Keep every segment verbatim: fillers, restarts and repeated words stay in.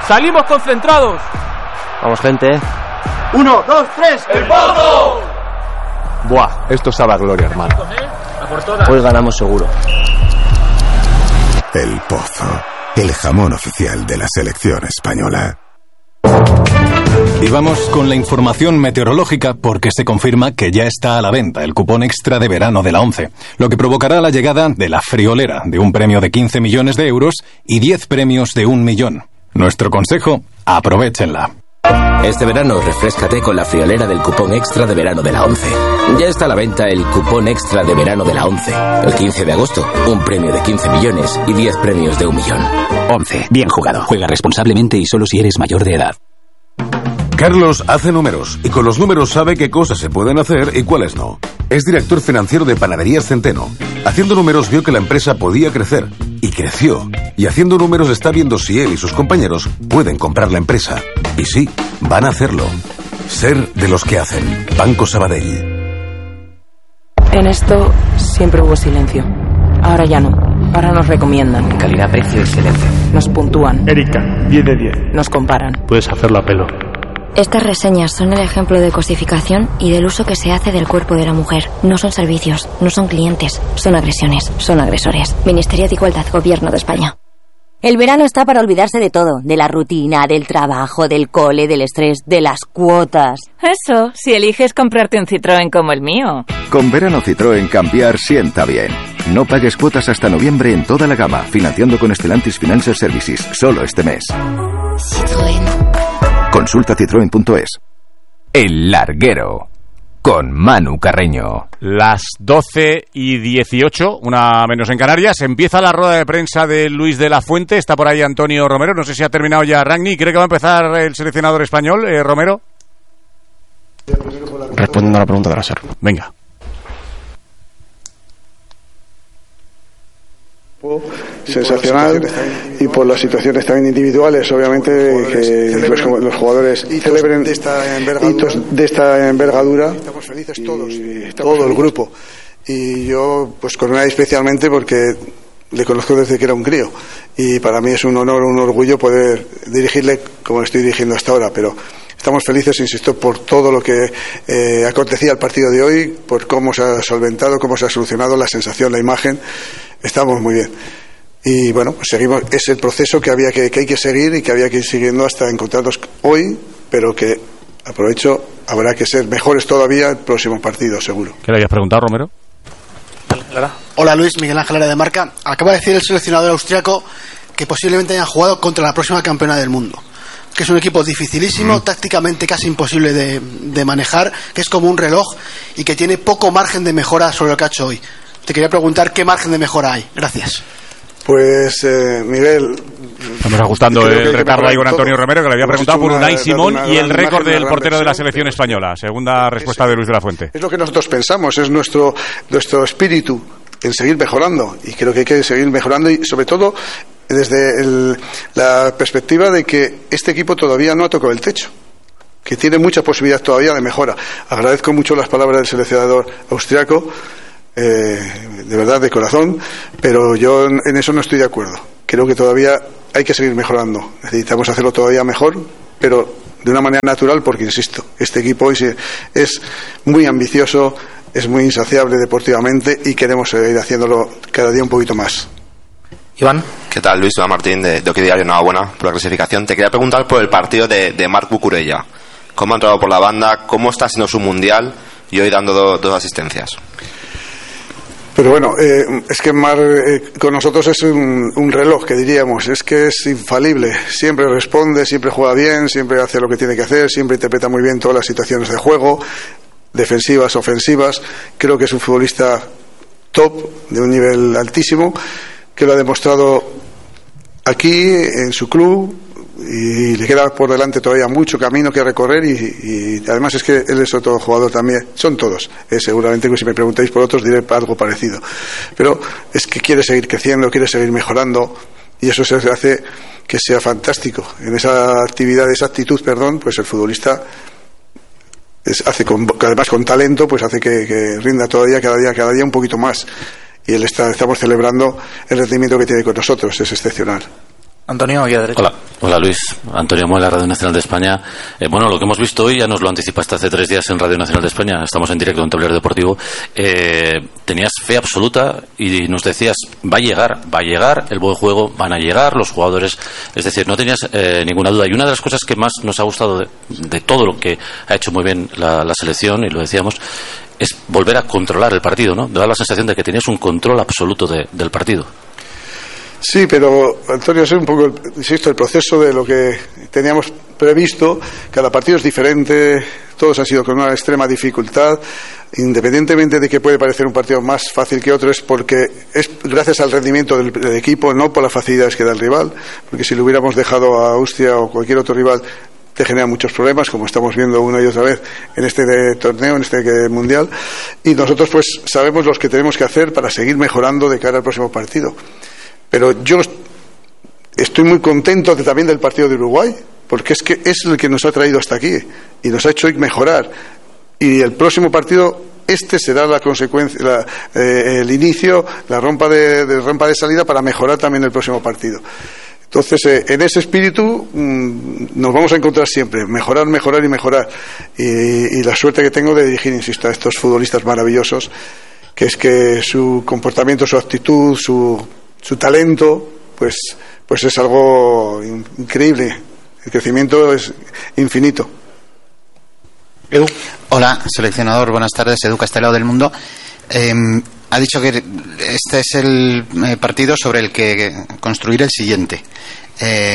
Salimos concentrados. Vamos, gente. Uno, dos, tres. ¡El Pozo! Buah, esto sabe a gloria, hermano. Hoy ganamos seguro. El Pozo, el jamón oficial de la selección española. Y vamos con la información meteorológica porque se confirma que ya está a la venta el cupón extra de verano de la ONCE, lo que provocará la llegada de la friolera de un premio de quince millones de euros y diez premios de un millón. Nuestro consejo, aprovéchenla. Este verano refréscate con la friolera del cupón extra de verano de la ONCE. Ya está a la venta el cupón extra de verano de la ONCE. El quince de agosto, un premio de quince millones y diez premios de un millón. ONCE, bien jugado. Juega responsablemente y solo si eres mayor de edad. Carlos hace números y con los números sabe qué cosas se pueden hacer y cuáles no. Es director financiero de Panaderías Centeno. Haciendo números vio que la empresa podía crecer y creció. Y haciendo números está viendo si él y sus compañeros pueden comprar la empresa. Y sí, van a hacerlo. Ser de los que hacen. Banco Sabadell. En esto siempre hubo silencio. Ahora ya no. Ahora nos recomiendan. Calidad, precio, excelencia. Nos puntúan. Erika, diez de diez. Nos comparan. Puedes hacerlo a pelo. Estas reseñas son el ejemplo de cosificación y del uso que se hace del cuerpo de la mujer. No son servicios, no son clientes, son agresiones, son agresores. Ministerio de Igualdad, Gobierno de España. El verano está para olvidarse de todo, de la rutina, del trabajo, del cole, del estrés, de las cuotas. Eso, si eliges comprarte un Citroën como el mío. Con verano Citroën cambiar sienta bien. No pagues cuotas hasta noviembre en toda la gama, financiando con Stellantis Financial Services, solo este mes. Citroën. Consulta citroen punto es. El Larguero, con Manu Carreño. Las doce y dieciocho, una menos en Canarias. Empieza la rueda de prensa de Luis de la Fuente. Está por ahí Antonio Romero. No sé si ha terminado ya Ragni. ¿Cree que va a empezar el seleccionador español, eh, Romero? Respondiendo a la pregunta de la S E R. Venga. Sensacional, y por las situaciones también individuales, obviamente, que los, los jugadores celebren hitos de esta envergadura. Estamos felices todos, todo el grupo, y yo pues con Unai especialmente porque le conozco desde que era un crío y para mí es un honor, un orgullo poder dirigirle como le estoy dirigiendo hasta ahora, pero estamos felices, insisto, por todo lo que eh, acontecía el partido de hoy, por cómo se ha solventado, cómo se ha solucionado, la sensación, la imagen. Estamos muy bien. Y bueno, pues seguimos, es el proceso que había que, que hay que seguir y que había que ir siguiendo hasta encontrarnos hoy, pero que, aprovecho, habrá que ser mejores todavía el próximo partido, seguro. ¿Qué le habías preguntado, Romero? Hola Luis, Miguel Ángel Lara de Marca. Acaba de decir el seleccionador austriaco que posiblemente hayan jugado contra la próxima campeona del mundo, que es un equipo dificilísimo, mm. tácticamente casi imposible de, de manejar, que es como un reloj y que tiene poco margen de mejora sobre lo que ha hecho hoy. Te quería preguntar qué margen de mejora hay. Gracias. Pues, eh, Miguel... Estamos ajustando el retardo ahí con Antonio Romero, que le había preguntado por Unai Simón y el récord del portero de la selección española. Segunda respuesta de Luis de la Fuente. Es lo que nosotros pensamos, es nuestro, nuestro espíritu en seguir mejorando. Y creo que hay que seguir mejorando y, sobre todo, desde el, la perspectiva de que este equipo todavía no ha tocado el techo, que tiene mucha posibilidad todavía de mejora. Agradezco mucho las palabras del seleccionador austriaco, eh, de verdad, de corazón, pero yo en eso no estoy de acuerdo. Creo que todavía hay que seguir mejorando, necesitamos hacerlo todavía mejor, pero de una manera natural, porque insisto, este equipo hoy es muy ambicioso, es muy insaciable deportivamente y queremos seguir haciéndolo cada día un poquito más. Iván. ¿Qué tal, Luis? Soy Martín de, de Oque Diario. Enhorabuena por la clasificación. Te quería preguntar por el partido de, de Marc Cucurella. ¿Cómo ha entrado por la banda? ¿Cómo está siendo su mundial? Y hoy dando do, dos asistencias. Pero bueno, eh, es que Mar eh, con nosotros es un, un reloj, que diríamos, es que es infalible, siempre responde, siempre juega bien, siempre hace lo que tiene que hacer, siempre interpreta muy bien todas las situaciones de juego, defensivas, ofensivas. Creo que es un futbolista top, de un nivel altísimo, que lo ha demostrado aquí, en su club, y le queda por delante todavía mucho camino que recorrer, y, y además es que él es otro jugador también, son todos, eh, seguramente que si me preguntáis por otros diré algo parecido, pero es que quiere seguir creciendo, quiere seguir mejorando, y eso se hace que sea fantástico. En esa actividad, esa actitud, perdón, pues el futbolista es, hace con, además con talento, pues hace que, que rinda todavía cada día, cada día un poquito más, y él está, estamos celebrando el rendimiento que tiene con nosotros, es excepcional. Antonio, aquí a derecha. Hola. Hola Luis, Antonio Muela, Radio Nacional de España. Eh, bueno, lo que hemos visto hoy ya nos lo anticipaste hace tres días en Radio Nacional de España. Estamos en directo en Tablero Deportivo. Eh, tenías fe absoluta y nos decías, va a llegar, va a llegar el buen juego, van a llegar los jugadores. Es decir, no tenías eh, ninguna duda. Y una de las cosas que más nos ha gustado de, de todo lo que ha hecho muy bien la, la selección, y lo decíamos, es volver a controlar el partido, ¿no? Da la sensación de que tenías un control absoluto de, del partido. Sí, pero Antonio, es un poco, insisto, el proceso de lo que teníamos previsto. Cada partido es diferente, todos han sido con una extrema dificultad, independientemente de que puede parecer un partido más fácil que otro, es porque es gracias al rendimiento del, del equipo, no por las facilidades que da el rival, porque si lo hubiéramos dejado a Austria o cualquier otro rival te genera muchos problemas, como estamos viendo una y otra vez en este torneo, en este mundial, y nosotros pues sabemos los que tenemos que hacer para seguir mejorando de cara al próximo partido. Pero yo estoy muy contento de, también del partido de Uruguay, porque es que es el que nos ha traído hasta aquí y nos ha hecho mejorar. Y el próximo partido, este será la consecuencia, la, eh, el inicio, la rampa de, de rampa de salida para mejorar también el próximo partido. Entonces, eh, en ese espíritu mmm, nos vamos a encontrar siempre, mejorar, mejorar y mejorar. Y, y la suerte que tengo de dirigir, insisto, a estos futbolistas maravillosos, que es que su comportamiento, su actitud, su su talento, pues, pues es algo increíble. El crecimiento es infinito. Edu. Hola, seleccionador, buenas tardes. Edu Castelao del Mundo. Eh, ha dicho que este es el eh, partido sobre el que construir el siguiente. Eh,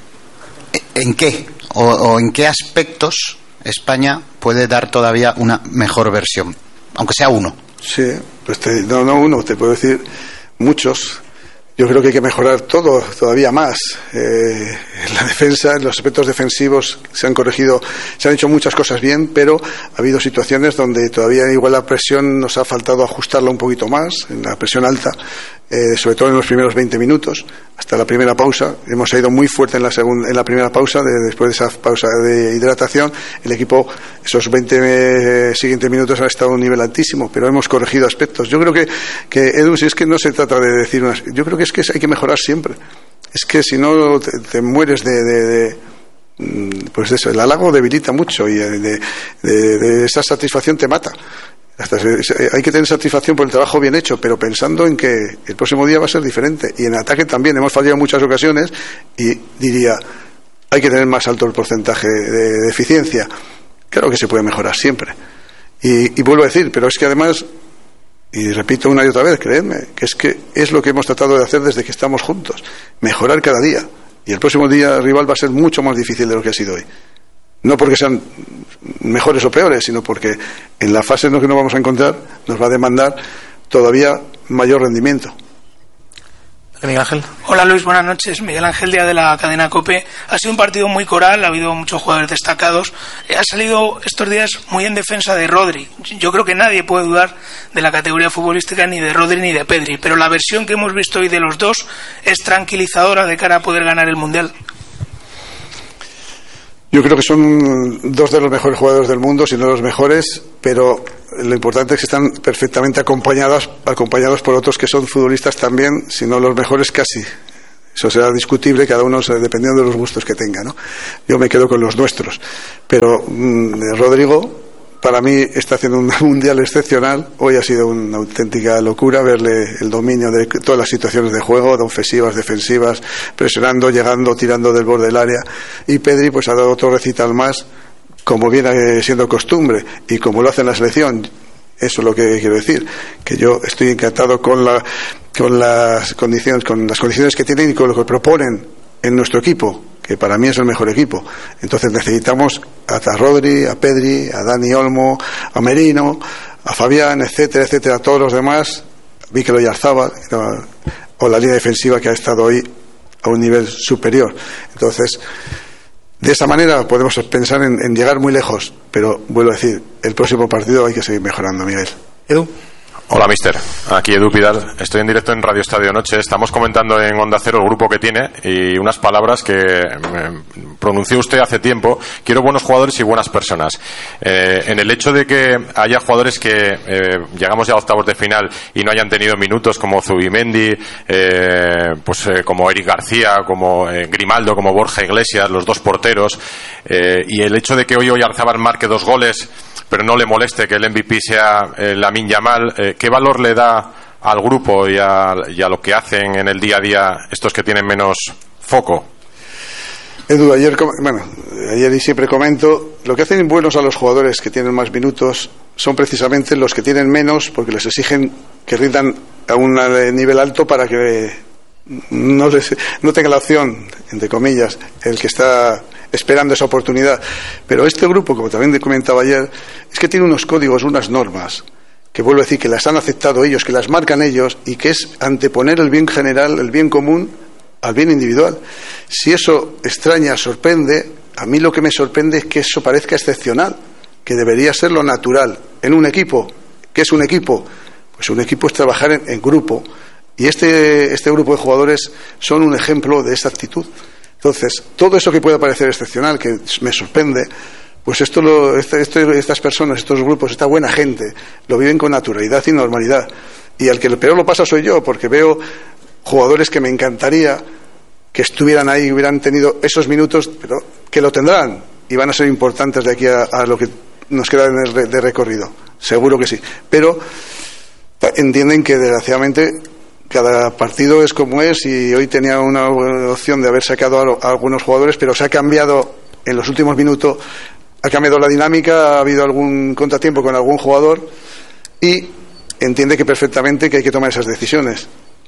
¿En qué o, o en qué aspectos España puede dar todavía una mejor versión, aunque sea uno? Sí, pues te, no, no uno, te puedo decir muchos. Yo creo que hay que mejorar todo, todavía más. Eh, en la defensa, en los aspectos defensivos se han corregido, se han hecho muchas cosas bien, pero ha habido situaciones donde todavía igual la presión nos ha faltado ajustarla un poquito más, en la presión alta, eh, sobre todo en los primeros veinte minutos, hasta la primera pausa. Hemos ido muy fuerte en la segunda, en la primera pausa, de, después de esa pausa de hidratación, el equipo, esos veinte eh, siguientes minutos ha estado a un nivel altísimo, pero hemos corregido aspectos. Yo creo que, que Edu, si es que no se trata de decir unas, yo creo que es que hay que mejorar siempre. Es que si no te, te mueres de, de, de pues eso, el halago debilita mucho y de, de, de, de esa satisfacción te mata. Hasta se, hay que tener satisfacción por el trabajo bien hecho, pero pensando en que el próximo día va a ser diferente. Y en ataque también hemos fallado en muchas ocasiones y diría, hay que tener más alto el porcentaje de, de eficiencia. Claro que se puede mejorar siempre. Y, y vuelvo a decir, pero es que además, y repito una y otra vez, creedme, que es que es lo que hemos tratado de hacer desde que estamos juntos, mejorar cada día. Y el próximo día el rival va a ser mucho más difícil de lo que ha sido hoy. No porque sean mejores o peores, sino porque en la fase en la que nos vamos a encontrar nos va a demandar todavía mayor rendimiento. Miguel Ángel. Hola Luis, buenas noches. Miguel Ángel, día de la cadena COPE. Ha sido un partido muy coral, ha habido muchos jugadores destacados. Ha salido estos días muy en defensa de Rodri. Yo creo que nadie puede dudar de la categoría futbolística ni de Rodri ni de Pedri, pero la versión que hemos visto hoy de los dos es tranquilizadora de cara a poder ganar el Mundial. Yo creo que son dos de los mejores jugadores del mundo, si no los mejores, pero lo importante es que están perfectamente acompañados, acompañados por otros que son futbolistas también, si no los mejores casi. Eso será discutible, cada uno dependiendo de los gustos que tenga, ¿no? Yo me quedo con los nuestros. Pero mmm, Rodrigo, para mí, está haciendo un mundial excepcional. Hoy ha sido una auténtica locura verle el dominio de todas las situaciones de juego, de ofensivas, defensivas, presionando, llegando, tirando del borde del área. Y Pedri pues ha dado otro recital más, como viene siendo costumbre y como lo hace en la selección. Eso es lo que quiero decir, que yo estoy encantado con la con las condiciones con las condiciones que tienen y con lo que proponen en nuestro equipo, que para mí es el mejor equipo. Entonces necesitamos a Rodri, a Pedri, a Dani Olmo, a Merino, a Fabián, etcétera, etcétera, a todos los demás, Mikel Oyarzabal, o la línea defensiva que ha estado hoy a un nivel superior. Entonces, de esa manera podemos pensar en, en llegar muy lejos, pero vuelvo a decir, el próximo partido hay que seguir mejorando, Miguel. Edu. Hola, mister. Aquí Edu Pidal. Estoy en directo en Radio Estadio Noche. Estamos comentando en Onda Cero el grupo que tiene y unas palabras que pronunció usted hace tiempo. Quiero buenos jugadores y buenas personas. Eh, en el hecho de que haya jugadores que eh, llegamos ya a octavos de final y no hayan tenido minutos como Zubimendi, eh, pues eh, como Eric García, como eh, Grimaldo, como Borja Iglesias, los dos porteros, eh, y el hecho de que hoy Oyarzabal marque dos goles pero no le moleste que el M V P sea eh, Lamine Yamal, eh, ¿qué valor le da al grupo y a, y a lo que hacen en el día a día estos que tienen menos foco? Edu, ayer, bueno, ayer y siempre comento, lo que hacen buenos a los jugadores que tienen más minutos son precisamente los que tienen menos, porque les exigen que rindan a un nivel alto para que no, les, no tenga la opción, entre comillas, el que está esperando esa oportunidad. Pero este grupo, como también comentaba ayer, es que tiene unos códigos, unas normas, que vuelvo a decir que las han aceptado ellos, que las marcan ellos, y que es anteponer el bien general, el bien común, al bien individual. Si eso extraña, sorprende, a mí lo que me sorprende es que eso parezca excepcional, que debería ser lo natural en un equipo. ¿Qué es un equipo? Pues un equipo es trabajar en, en grupo, y este, este grupo de jugadores son un ejemplo de esta actitud. Entonces, todo eso que pueda parecer excepcional, que me sorprende, pues esto, lo, este, esto, estas personas, estos grupos, esta buena gente, lo viven con naturalidad y normalidad. Y al que peor lo pasa soy yo, porque veo jugadores que me encantaría que estuvieran ahí, hubieran tenido esos minutos, pero que lo tendrán y van a ser importantes de aquí a, a lo que nos queda de, de recorrido. Seguro que sí. Pero entienden que, desgraciadamente, cada partido es como es, y hoy tenía una opción de haber sacado a, a algunos jugadores, pero se ha cambiado en los últimos minutos, ha cambiado la dinámica, ha habido algún contratiempo con algún jugador y entiende que perfectamente que hay que tomar esas decisiones.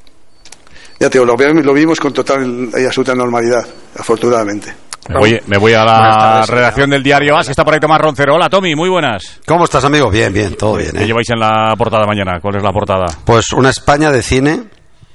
Ya te digo, lo, lo vimos con total y absoluta normalidad, afortunadamente. Me voy, me voy a la tardes, redacción del diario AS. Está por ahí Tomás Roncero. Hola, Tommy, muy buenas. ¿Cómo estás, amigo? Bien, bien, todo bien. ¿eh? ¿Qué lleváis en la portada mañana? ¿Cuál es la portada? Pues una España de cine,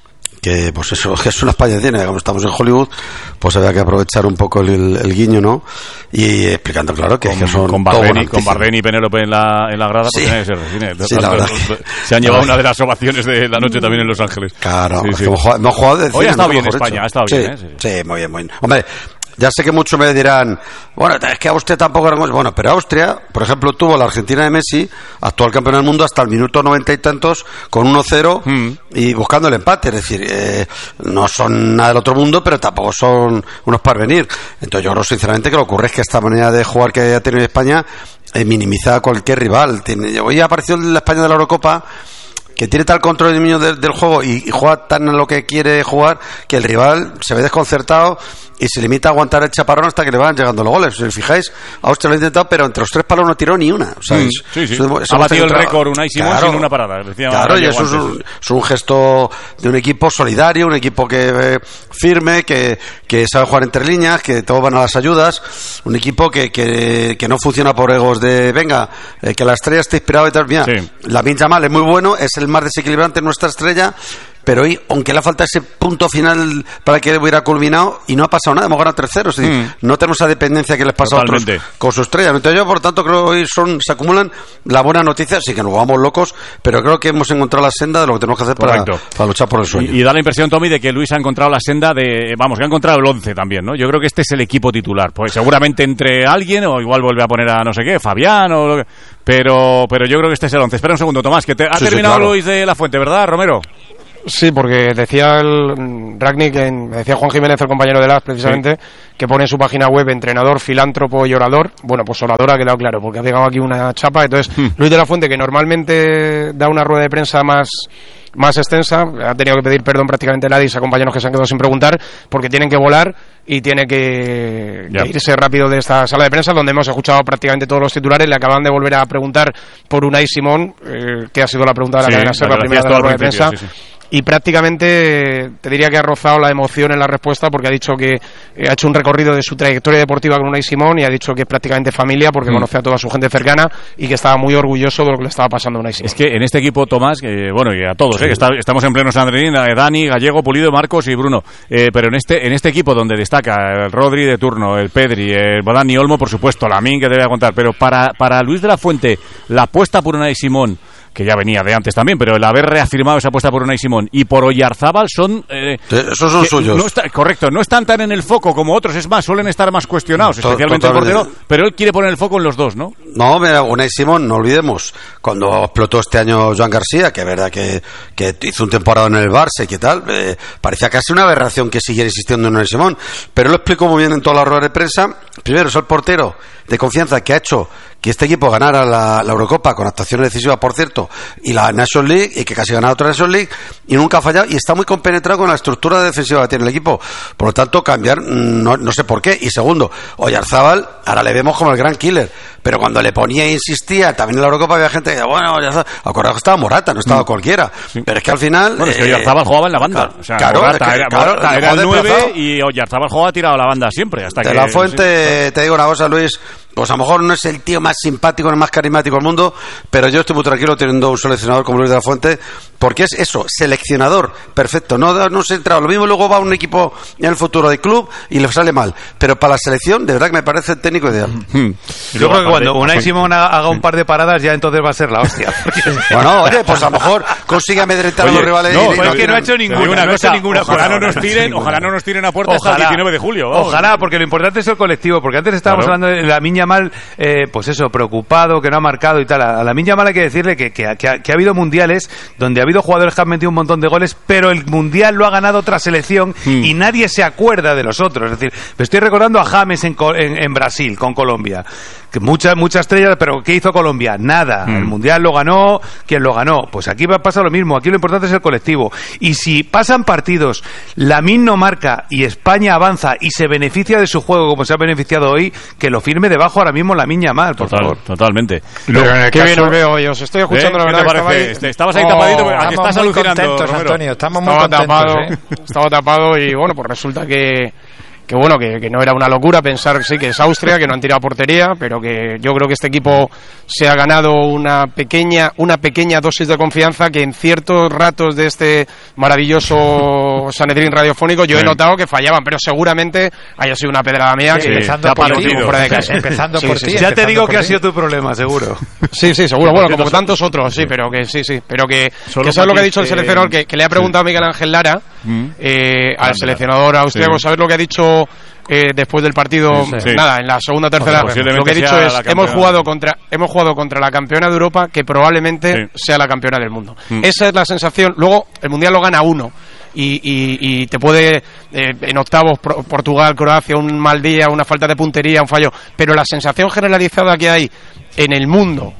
que pues eso, que es una España de cine, como estamos en Hollywood, pues había que aprovechar un poco el, el guiño, ¿no? Y explicando, claro, que, con, que son con Bardeni, con Bardeni y Penélope en la, en la grada, sí. Pues tiene que ser de cine. Sí, la verdad que... Se han llevado una de las ovaciones de la noche también en Los Ángeles. Claro, sí, sí. Hemos, jugado, hemos jugado de cine. Hoy ha estado ¿no? bien España, hecho. ha estado sí, bien, ¿eh? Sí. sí, muy bien, muy bien. Hombre, ya sé que muchos me dirán, bueno, es que Austria tampoco era... Bueno, pero Austria, por ejemplo, tuvo la Argentina de Messi, actual campeón del mundo, hasta el minuto noventa y tantos, con uno cero mm. y buscando el empate. Es decir, eh, no son nada del otro mundo, pero tampoco son unos parvenir. Entonces yo creo sinceramente que lo que ocurre es que esta manera de jugar que ha tenido España eh, minimiza a cualquier rival. Tiene, hoy ha aparecido la España de la Eurocopa, que tiene tal control del, del, del juego y, y juega tan en lo que quiere jugar, que el rival se ve desconcertado y se limita a aguantar el chaparrón hasta que le van llegando los goles. Si os fijáis, Austria lo ha intentado, pero entre los tres palos no tiró ni una. O sea, mm, es, sí, sí. Eso, eso ha batido el récord Unai Simón claro, sin una parada. Decía claro, y eso es un, es un gesto de un equipo solidario, un equipo que eh, firme, que, que sabe jugar entre líneas, que todos van a las ayudas, un equipo que, que, que no funciona por egos de venga, eh, que la estrella esté inspirado y tal. Mira, sí. Lamine Yamal es muy bueno, es el más desequilibrante en nuestra estrella, pero hoy, aunque le falta ese punto final para que hubiera culminado, y no ha pasado nada, hemos ganado tres cero, es decir, mm. no tenemos esa dependencia que les pasa Totalmente. a otros con su estrella. Entonces yo, por tanto, creo que hoy son, se acumulan la buena noticia, sí que nos vamos locos, pero creo que hemos encontrado la senda de lo que tenemos que hacer para, para luchar por el sueño. Y, y da la impresión, Tommy, de que Luis ha encontrado la senda de, vamos, que ha encontrado el once también, ¿no? Yo creo que este es el equipo titular, pues seguramente entre alguien, o igual vuelve a poner a no sé qué, Fabián, o lo que, pero, pero yo creo que este es el once. Espera un segundo, Tomás, que te, ha sí, terminado sí, claro. Luis de la Fuente, ¿verdad, Romero? Sí, porque decía el Ragnick, decía Juan Jiménez, el compañero de L A S, precisamente, sí. que pone en su página web entrenador, filántropo y orador. Bueno, pues orador ha quedado claro, porque ha pegado aquí una chapa. Entonces, hmm. Luis de la Fuente, que normalmente da una rueda de prensa más más extensa, ha tenido que pedir perdón prácticamente a Ladis, a compañeros que se han quedado sin preguntar, porque tienen que volar y tiene que, que irse rápido de esta sala de prensa, donde hemos escuchado prácticamente todos los titulares. Le acaban de volver a preguntar por Unai Simón, eh, que ha sido la pregunta de la sí, cadena SER, la primera de la rueda de prensa. Sí, sí. Y prácticamente te diría que ha rozado la emoción en la respuesta, porque ha dicho que ha hecho un recorrido de su trayectoria deportiva con Unai Simón y ha dicho que es prácticamente familia, porque mm. conoce a toda su gente cercana y que estaba muy orgulloso de lo que le estaba pasando a Unai Simón. Es que en este equipo, Tomás, que, bueno, y a todos, sí. eh, que está, estamos en pleno San Andrín, Dani, Gallego, Pulido, Marcos y Bruno, eh, pero en este en este equipo donde destaca el Rodri de turno, el Pedri, el Dani Olmo, por supuesto, Lamine, que te voy a contar, pero para, para Luis de la Fuente, la apuesta por Unai Simón, que ya venía de antes también, pero el haber reafirmado esa apuesta por Unai Simón y por Oyarzábal son... Eh, Esos son suyos. No está, correcto, no están tan en el foco como otros, es más, suelen estar más cuestionados, to- especialmente totalmente. El portero, pero él quiere poner el foco en los dos, ¿no? No, mira, Unai Simón, no olvidemos, cuando explotó este año Joan García, que es verdad que, que hizo un temporada en el Barça y que tal, eh, parecía casi una aberración que siguiera existiendo en Unai Simón, pero lo explicó muy bien en todas las ruedas de prensa. Primero, es el portero de confianza que ha hecho que este equipo ganara la, la Eurocopa con actuaciones decisivas, por cierto, y la Nations League, y que casi ganara otra Nations League, y nunca ha fallado, y está muy compenetrado con la estructura defensiva que tiene el equipo. Por lo tanto, cambiar, no, no sé por qué. Y segundo, Oyarzábal, ahora le vemos como el gran killer, pero cuando le ponía e insistía, también en la Eurocopa había gente que decía, bueno, Oyarzábal, acordaos que estaba Morata, no estaba mm. cualquiera. Sí. Pero es que al final... Bueno, es que Oyarzábal eh, jugaba en la banda. Claro, o sea, claro, Morata es que, era, claro, Morata era el nueve y Oyarzábal jugaba tirado a la banda siempre. Hasta de que, la Fuente, sí. Te digo una cosa, Luis, pues a lo mejor no es el tío más simpático, el más carismático del mundo, pero yo estoy muy tranquilo teniendo un seleccionador como Luis de la Fuente, porque es eso, seleccionador, perfecto, no, no se entra, lo mismo luego va a un equipo en el futuro de club y le sale mal, pero para la selección, de verdad que me parece el técnico ideal. Hmm. Yo creo que cuando Unai Simón haga un par de paradas ya entonces va a ser la hostia. Bueno, oye, pues a lo mejor consigue amedrentar a los rivales. No, pues es que no ha hecho ninguna, no ha hecho ninguna. Ojalá no nos tiren, ojalá no nos tiren a puerta hasta el diecinueve de julio. Ojalá, porque lo importante es el colectivo, porque antes estábamos hablando de la Lamine Yamal, eh, pues eso, preocupado, que no ha marcado y tal. A Lamine Yamal hay que decirle que, que, que, ha, que ha habido mundiales donde ha habido jugadores que han metido un montón de goles, pero el mundial lo ha ganado otra selección hmm. y nadie se acuerda de los otros. Es decir, me estoy recordando a James en, en, en Brasil con Colombia, que muchas muchas estrellas, pero ¿qué hizo Colombia? Nada. Hmm. El mundial lo ganó, ¿quién lo ganó? Pues aquí va a pasar lo mismo. Aquí lo importante es el colectivo. Y si pasan partidos, Lamine no marca y España avanza y se beneficia de su juego como se ha beneficiado hoy, que lo firme debajo ahora mismo Lamine Yamal, por Total, favor. Totalmente. Pero en el Qué caso... bien os veo hoy, os estoy escuchando, ¿Eh? la verdad. ¿Qué te parece? Estaba ahí... Estabas ahí oh, tapadito, aquí estás alucinando, contentos, Romero. Antonio, estamos estaba muy contentos. Tapado, ¿eh? Estaba tapado y bueno, pues resulta que... que bueno, que, que no era una locura pensar sí que es Austria, que no han tirado portería, pero que yo creo que este equipo se ha ganado una pequeña una pequeña dosis de confianza que en ciertos ratos de este maravilloso Sanedrín radiofónico yo sí. he notado que fallaban, pero seguramente haya sido una pedrada mía sí, que empezando por ti, fuera de casa. Empezando por sí, ti, sí, ya te digo que ti. ha sido tu problema, seguro. Sí, sí, seguro, bueno, como tantos otros, sí, pero que sí, sí, pero que, que eso es lo que ha dicho el seleccionador, que, que le ha preguntado sí. a Miguel Ángel Lara, mm. eh, al seleccionador austriaco, sí. ¿sabes lo que ha dicho? Eh, después del partido, sí. nada, en la segunda tercera, o sea, lo que he dicho es hemos jugado contra hemos jugado contra la campeona de Europa, que probablemente sí. sea la campeona del mundo. Mm. Esa es la sensación. Luego el mundial lo gana uno y, y, y te puede eh, en octavos Portugal, Croacia, un mal día, una falta de puntería, un fallo, pero la sensación generalizada que hay en el mundo,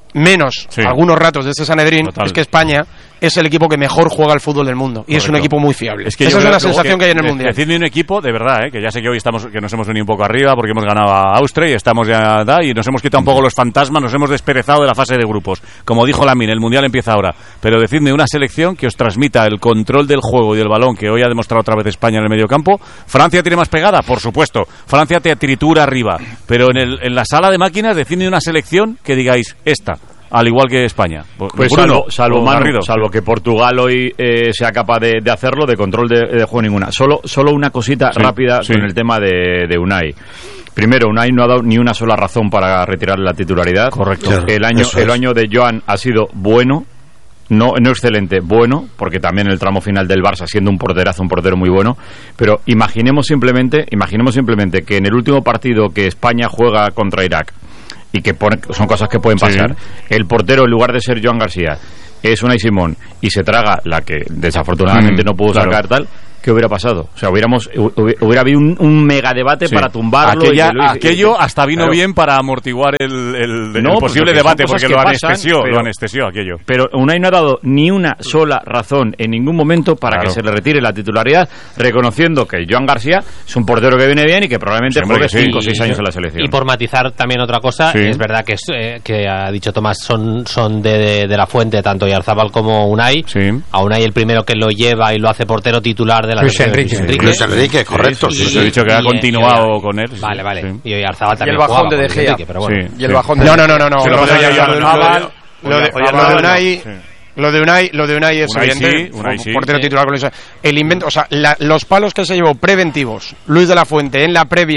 menos sí. algunos ratos de este Sanedrín, Total. es que España es el equipo que mejor juega al fútbol del mundo. Y Correcto. es un equipo muy fiable. Es que Esa es la sensación que, que hay en el de, Mundial. Decidme un equipo, de verdad, ¿eh? que ya sé que hoy estamos que nos hemos venido un poco arriba porque hemos ganado a Austria y estamos ya da, y nos hemos quitado un poco los fantasmas, nos hemos desperezado de la fase de grupos. Como dijo Lamine, el Mundial empieza ahora. Pero decidme una selección que os transmita el control del juego y del balón que hoy ha demostrado otra vez España en el mediocampo. ¿Francia tiene más pegada? Por supuesto. Francia te tritura arriba. Pero en, el, en la sala de máquinas, decidme una selección que digáis esta. Al igual que España. Pues Bruno, salvo, salvo, Manu, salvo que Portugal hoy eh, sea capaz de, de hacerlo, de control de, de juego ninguna. Solo, solo una cosita sí, rápida sí. con el tema de, de Unai. Primero, Unai no ha dado ni una sola razón para retirarle la titularidad. Correcto. El año, el año de Joan ha sido bueno. No, no excelente, bueno, porque también el tramo final del Barça, siendo un porterazo, un portero muy bueno, pero imaginemos simplemente, imaginemos simplemente que en el último partido que España juega contra Irak, y que pone, son cosas que pueden pasar, sí. el portero, en lugar de ser Joan García, es Unai Simón y se traga la que desafortunadamente mm, no pudo claro. sacar tal, ¿qué hubiera pasado? O sea, hubiéramos hubiera habido un, un mega debate sí. para tumbarlo. Aquella, y Luis, aquello y, hasta vino claro. bien para amortiguar el, el, el no, posible debate, porque lo pasan, anestesió, pero, lo anestesió aquello. Pero Unai no ha dado ni una sola razón en ningún momento para claro. que se le retire la titularidad, reconociendo que Joan García es un portero que viene bien y que probablemente juegue cinco o seis años en la selección. Y por matizar también otra cosa, sí. es verdad que, es, eh, que ha dicho Tomás, son, son de, de, de la Fuente, tanto Oyarzábal como Unai. Sí. A Unai el primero que lo lleva y lo hace portero titular de la Luis Enrique. Luis Enrique, correcto. Sí, sí, sí. He dicho que ha continuado con él. Vale, vale. Sí. Y Oyarzábal también. Y el bajón jugaba, de De Gea. Enrique, pero bueno. Sí, y el bajón de No, no, no, no. Se lo pasa a Oyarzábal. Lo de Unai... Lo de Unai, lo de Unai es Unai evidente, sí, Unai sí, portero sí. titular con eso. El invento, o sea, la, los palos que se llevó preventivos Luis de la Fuente en la previa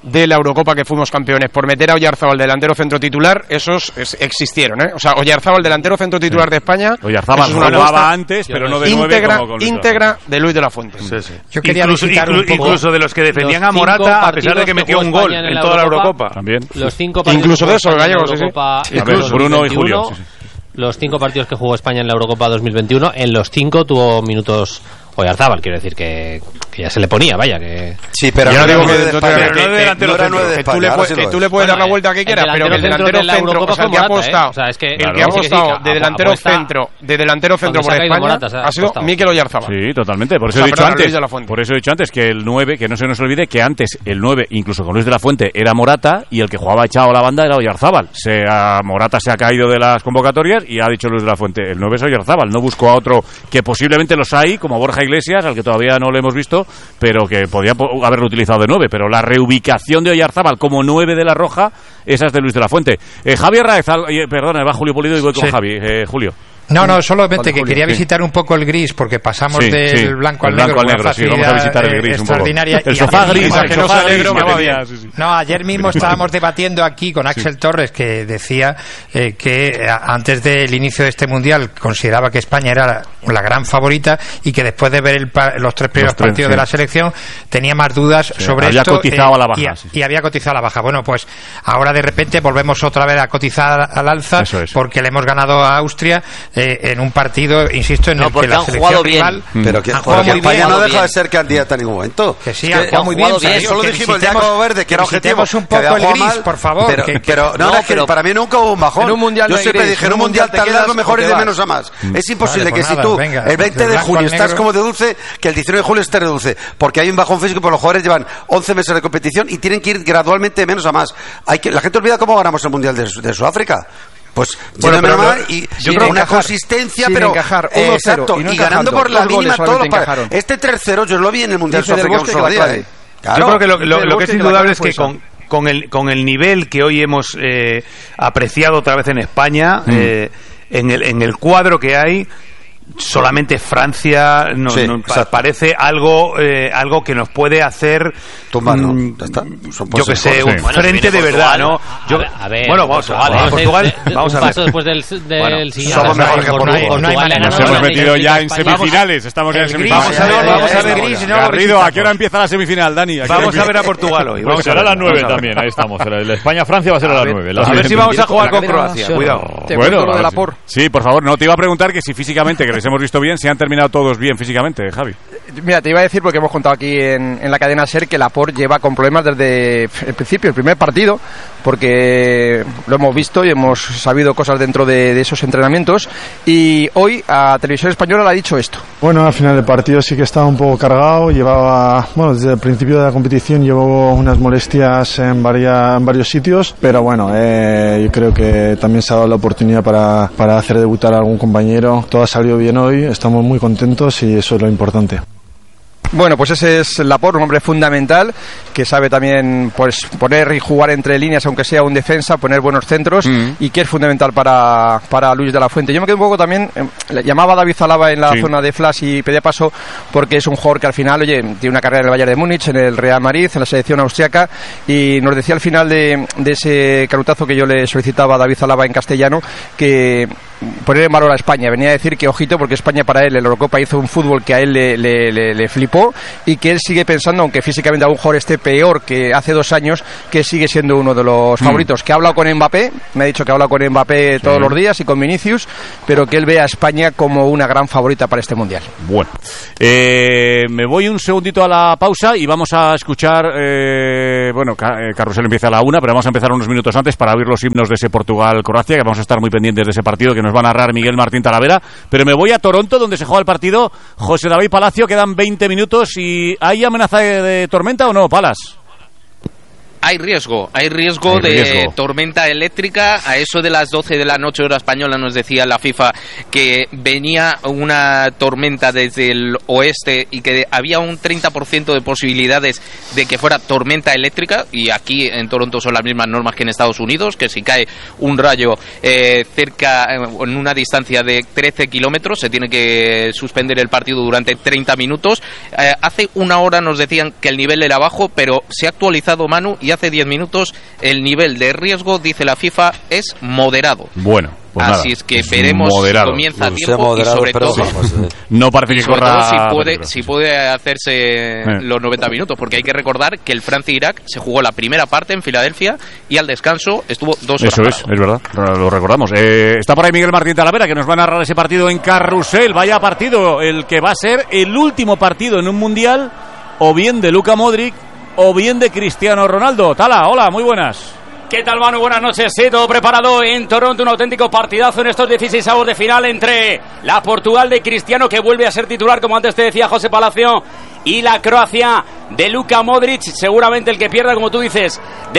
de la Eurocopa que fuimos campeones por meter a Oyarzábal delantero centro titular, esos es, existieron, ¿eh? O sea, Oyarzábal delantero centro titular sí. de España. Oyarzábal jugaba antes, pero no de íntegra, nueve como con íntegra de Luis de la Fuente. Sí, sí. Yo quería incluso, inclu, un poco incluso de los que defendían a Morata, a pesar de que metió un gol en, en toda la Eurocopa. También. Los cinco incluso de eso, el gallego, sí, sí. Incluso Bruno y Julio. Sí, sí. Los cinco partidos que jugó España en la Eurocopa dos mil veintiuno, en los cinco tuvo minutos Oyarzábal, quiero decir que, que ya se le ponía, vaya, que... Sí, pero yo no digo que, de que, España, que, que, no delantero no centro, de que tú le, puedes, que tú le puedes dar la vuelta que quieras, pero que el delantero centro, o sea, el que ha apostado, el que ha apostado de delantero centro, de delantero centro por España, ha sido Mikel Oyarzábal. Sí, totalmente, por eso he dicho antes, por eso he dicho antes que el nueve, que no se nos olvide que antes el nueve, incluso con Luis de la Fuente, era Morata y el que jugaba echado a la banda era Oyarzábal. Se, a Morata se ha caído de las convocatorias y ha dicho Luis de la Fuente, el nueve es Oyarzábal, no buscó a otro que posiblemente los hay, como Borja Iglesias, al que todavía no lo hemos visto, pero que podía haberlo utilizado de nueve, pero la reubicación de Oyarzábal como nueve de la Roja, esa es de Luis de la Fuente. Eh, Javier Raez, eh, perdona, va Julio Pulido y voy con sí. Javi. Eh, Julio. No, no, solamente que quería visitar un poco el gris, porque pasamos sí, del sí. blanco al negro. Blanco al negro, sí, vamos a visitar el gris extraordinaria. Un poco. El sofá gris, mismo, que no sofá negro me había. Sí, sí. No, ayer mismo estábamos debatiendo aquí con Axel sí. Torres, que decía eh, que antes del inicio de este mundial consideraba que España era la, la gran favorita y que después de ver el, los tres primeros los tres, partidos sí. de la selección tenía más dudas sí. sobre había esto. Había cotizado eh, a la baja. Y, sí. y había cotizado a la baja. Bueno, pues ahora de repente volvemos otra vez a cotizar al alza es. porque le hemos ganado a Austria eh, en un partido insisto en no, el que la selección rival bien. pero que, joder, que España bien, no deja bien. de ser candidata en ningún momento que sí, ha jugado muy bien, bien solo que dijimos ya Cabo Verde que era objetivo un poco el gris mal, por favor pero, que, pero no, no, es que para mí nunca hubo un bajón un mundial yo no siempre gris, dije en un mundial tan largo mejor es de menos a más mm. es imposible vale, pues que nada, si tú venga, el veinte de julio estás como de dulce que el diecinueve de julio estés de dulce porque hay un bajón físico porque los jugadores llevan once meses de competición y tienen que ir gradualmente de menos a más hay que la gente olvida cómo ganamos el mundial de, de Sudáfrica. Pues bueno, pero mal y yo creo una encajar, consistencia pero encajar, eh, exacto y, no y ganando por la mínima todos los pa- este tres cero yo lo vi en el mundial sudafricano solo día, eh. claro. Yo creo que lo, lo, lo que es indudable es que con con el con el nivel que hoy hemos eh, apreciado otra vez en España mm. eh, en el en el cuadro que hay solamente Francia no, sí, no, parece algo eh, algo que nos puede hacer tumbar, ¿no? Mm, yo que sé, un sí. frente bueno, de verdad, ¿no? Yo, a ver, bueno, vamos a ver, Portugal, vamos a ver. Paso después del, del bueno, siguiente. Somos mejor que Portugal. Nos hemos metido ya en semifinales, estamos ya en semifinales. Vamos a ver, vamos a ver. Garrido, ¿a qué hora empieza la semifinal, Dani? Vamos a ver a Portugal hoy. Pues será a las nueve también, ahí estamos. La España-Francia va a ser a las nueve. A ver si vamos a jugar con Croacia, cuidado. Bueno, sí, por favor, no te iba a preguntar que si físicamente, que les hemos visto bien, si han terminado todos bien físicamente, Javi. Mira, te iba a decir, porque hemos contado aquí en, en la cadena SER que Laporte lleva con problemas desde el principio, el primer partido, porque lo hemos visto y hemos sabido cosas dentro de, de esos entrenamientos, y hoy a Televisión Española le ha dicho esto. Bueno, al final del partido sí que estaba un poco cargado, llevaba, bueno, desde el principio de la competición llevó unas molestias en, varias, en varios sitios, pero bueno, eh, yo creo que también se ha dado la oportunidad para, para hacer debutar a algún compañero, todo ha salido bien hoy, estamos muy contentos y eso es lo importante. Bueno, pues ese es Laporte, un hombre fundamental que sabe también pues poner y jugar entre líneas, aunque sea un defensa, poner buenos centros mm. y que es fundamental para, para Luis de la Fuente. Yo me quedo un poco también, eh, le llamaba a David Alaba en la sí. zona de flash y pedía paso porque es un jugador que al final, oye, tiene una carrera en el Bayern de Múnich, en el Real Madrid, en la selección austriaca, y nos decía al final de, de ese carutazo que yo le solicitaba a David Alaba en castellano que poner en valor a España, venía a decir que ojito porque España para él en la Eurocopa hizo un fútbol que a él le, le, le, le flipó y que él sigue pensando, aunque físicamente a un jugador esté peor que hace dos años, que sigue siendo uno de los mm. favoritos, que ha hablado con Mbappé, me ha dicho que ha hablado con Mbappé sí. todos los días y con Vinicius, pero que él ve a España como una gran favorita para este Mundial. Bueno, eh, me voy un segundito a la pausa y vamos a escuchar, eh, bueno, Carrusel empieza a la una, pero vamos a empezar unos minutos antes para oír los himnos de ese Portugal-Croacia, que vamos a estar muy pendientes de ese partido que nos va a narrar Miguel Martín Talavera, pero me voy a Toronto, donde se juega el partido. José David Palacio, quedan veinte minutos y ¿hay amenaza de, de tormenta o no, Palas? Hay riesgo, hay riesgo hay de riesgo. tormenta eléctrica. A eso de las doce de la noche hora española nos decía la FIFA que venía una tormenta desde el oeste y que había un treinta por ciento de posibilidades de que fuera tormenta eléctrica, y aquí en Toronto son las mismas normas que en Estados Unidos, que si cae un rayo eh, cerca, en una distancia de trece kilómetros, se tiene que suspender el partido durante treinta minutos. Eh, hace una hora nos decían que el nivel era bajo, pero se ha actualizado, Manu, y hace diez minutos el nivel de riesgo, dice la FIFA, es moderado. Bueno. Pues Así nada, es que es veremos moderado. si comienza a No, tiempo moderado, y sobre pero todo vamos, eh. no parece que y sobre corra todo si puede, peligro. si puede hacerse Eh. los noventa minutos, porque hay que recordar que el Francia-Irak se jugó la primera parte en Filadelfia y al descanso estuvo dos horas. Eso es, es verdad, lo recordamos. Eh, está por ahí Miguel Martín Talavera, que nos va a narrar ese partido en Carrusel. Vaya partido, el que va a ser el último partido en un Mundial, o bien de Luka Modric, o bien de Cristiano Ronaldo. Tala, hola, muy buenas. ¿Qué tal, Manu? Buenas noches. Sí, todo preparado en Toronto. Un auténtico partidazo en estos dieciseisavos de final entre la Portugal de Cristiano, que vuelve a ser titular, como antes te decía José Palacio, y la Croacia de Luka Modric. Seguramente el que pierda, como tú dices,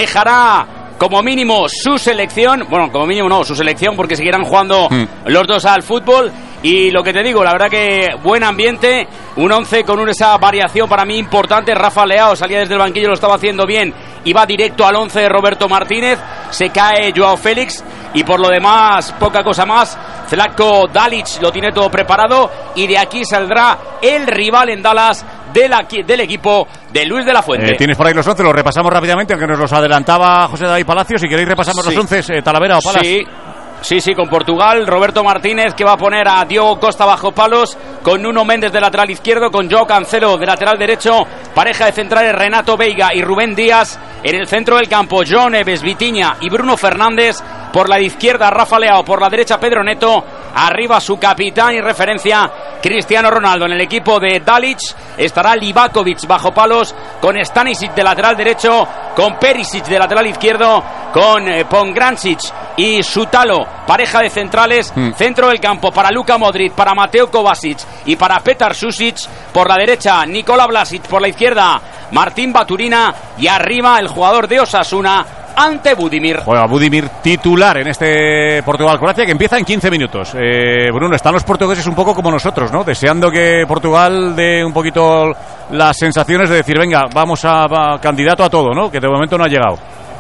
dejará como mínimo su selección. Bueno, como mínimo no, su selección, porque seguirán jugando mm. los dos al fútbol. Y lo que te digo, la verdad que buen ambiente, un once con esa variación para mí importante. Rafa Leao salía desde el banquillo, lo estaba haciendo bien y va directo al once de Roberto Martínez. Se cae Joao Félix y por lo demás poca cosa más. Zlatko Dalic lo tiene todo preparado y de aquí saldrá el rival en Dallas de la, del equipo de Luis de la Fuente. Eh, tienes por ahí los once, los repasamos rápidamente, aunque nos los adelantaba José David Palacio. Si queréis repasamos sí. los once, eh, Talavera o Palas. Sí. Sí, sí, con Portugal, Roberto Martínez, que va a poner a Diogo Costa bajo palos, con Nuno Méndez de lateral izquierdo, con Joao Cancelo de lateral derecho, pareja de centrales Renato Veiga y Rubén Díaz, en el centro del campo João Neves, Vitinha y Bruno Fernández, por la izquierda Rafa Leao, por la derecha Pedro Neto, arriba su capitán y referencia Cristiano Ronaldo. En el equipo de Dalic estará Livakovic bajo palos, con Stanisic de lateral derecho, con Perisic de lateral izquierdo, con eh, Pongrancic y Sutalo, pareja de centrales, mm. centro del campo para Luka Modric, para Mateo Kovacic y para Petar Susic, por la derecha Nikola Vlasic, por la izquierda Martín Baturina y arriba el jugador de Osasuna, ante Budimir. Juega Budimir titular en este Portugal-Croacia, que empieza en quince minutos. Eh, Bruno, están los portugueses un poco como nosotros, ¿no? Deseando que Portugal dé un poquito las sensaciones de decir, venga, vamos a, a candidato a todo, ¿no? Que de momento no ha llegado.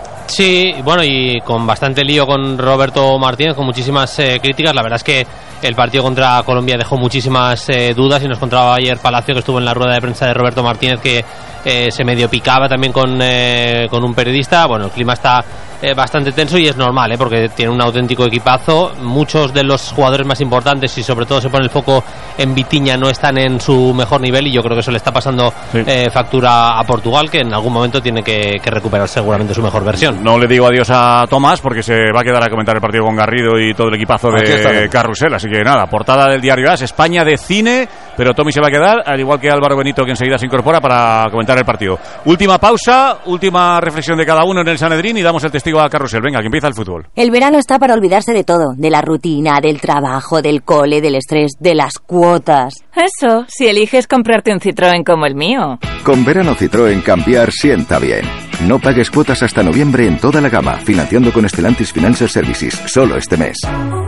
Sí, bueno, y con bastante lío con Roberto Martínez, con muchísimas eh, críticas. La verdad es que el partido contra Colombia dejó muchísimas eh, dudas, y nos contaba ayer Palacio, que estuvo en la rueda de prensa de Roberto Martínez, que eh, se medio picaba también con, eh, con un periodista. Bueno, el clima está eh, bastante tenso y es normal, eh, porque tiene un auténtico equipazo. Muchos de los jugadores más importantes, y sobre todo se pone el foco en Vitinha, no están en su mejor nivel, y yo creo que eso le está pasando sí. eh, factura a Portugal, que en algún momento tiene que, que recuperar seguramente su mejor versión. No le digo adiós a Tomás, porque se va a quedar a comentar el partido con Garrido y todo el equipazo de Carrusel, así que nada, portada del diario AS, España de cine, pero Tommy se va a quedar, al igual que Álvaro Benito, que enseguida se incorpora para comentar el partido. Última pausa, última reflexión de cada uno en el Sanedrín y damos el testigo a Carrusel. Venga, que empieza el fútbol. El verano está para olvidarse de todo, de la rutina, del trabajo, del cole, del estrés, de las cuotas. Eso, si eliges comprarte un Citroën como el mío. Con verano Citroën cambiar sienta bien. No pagues cuotas hasta noviembre en toda la gama, financiando con Stellantis Financial Services, solo este mes.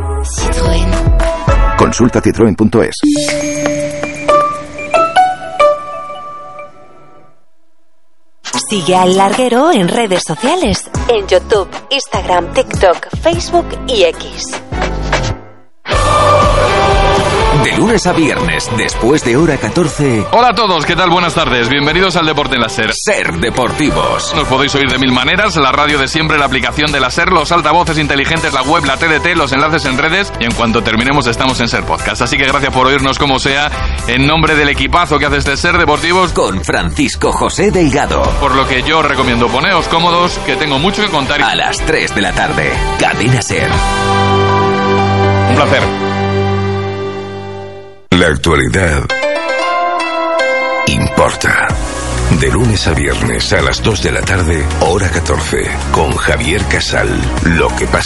Citroën. Consulta citroen punto es. Sigue al Larguero en redes sociales, en YouTube, Instagram, TikTok, Facebook y X. De lunes a viernes, después de hora catorce... Hola a todos, ¿qué tal? Buenas tardes. Bienvenidos al Deporte en la SER. SER Deportivos. Nos podéis oír de mil maneras, la radio de siempre, la aplicación de la SER, los altavoces inteligentes, la web, la T D T, los enlaces en redes, y en cuanto terminemos estamos en SER Podcast. Así que gracias por oírnos como sea, en nombre del equipazo que hace este SER Deportivos. Con Francisco José Delgado. Por lo que yo recomiendo, poneos cómodos, que tengo mucho que contar. A las tres de la tarde, Cadena SER. Un placer. La actualidad importa. De lunes a viernes a las dos de la tarde, hora catorce, con Javier Casal. Lo que pasa